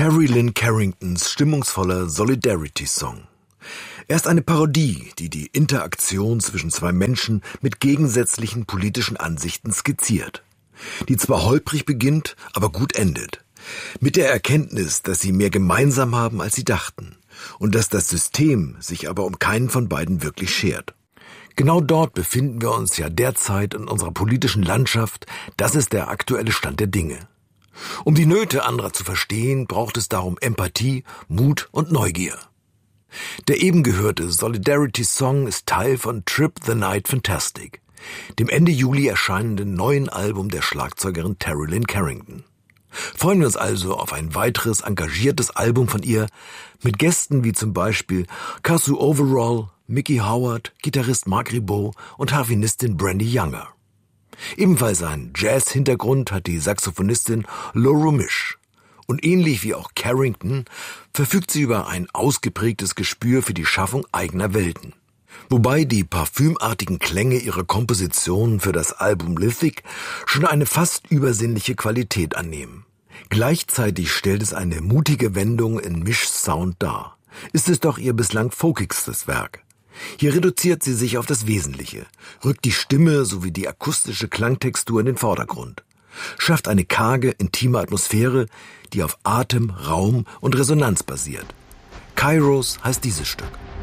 Terry Lynn Carringtons stimmungsvoller Solidarity-Song. Er ist eine Parodie, die die Interaktion zwischen zwei Menschen mit gegensätzlichen politischen Ansichten skizziert, die zwar holprig beginnt, aber gut endet, mit der Erkenntnis, dass sie mehr gemeinsam haben, als sie dachten, und dass das System sich aber um keinen von beiden wirklich schert. Genau dort befinden wir uns ja derzeit in unserer politischen Landschaft, das ist der aktuelle Stand der Dinge. Um die Nöte anderer zu verstehen, braucht es darum Empathie, Mut und Neugier. Der eben gehörte Solidarity-Song ist Teil von Trip the Night Fantastic, dem Ende Juli erscheinenden neuen Album der Schlagzeugerin Terry Lynn Carrington. Freuen wir uns also auf ein weiteres engagiertes Album von ihr mit Gästen wie zum Beispiel Kasu Overall, Mickey Howard, Gitarrist Mark Ribot und Harfenistin Brandy Younger. Ebenfalls einen Jazz-Hintergrund hat die Saxophonistin Laura Misch. Und ähnlich wie auch Carrington verfügt sie über ein ausgeprägtes Gespür für die Schaffung eigener Welten. Wobei die parfümartigen Klänge ihrer Kompositionen für das Album Lithic schon eine fast übersinnliche Qualität annehmen. Gleichzeitig stellt es eine mutige Wendung in Mischs Sound dar. Ist es doch ihr bislang folkigstes Werk. Hier reduziert sie sich auf das Wesentliche, rückt die Stimme sowie die akustische Klangtextur in den Vordergrund, schafft eine karge, intime Atmosphäre, die auf Atem, Raum und Resonanz basiert. Kairos heißt dieses Stück.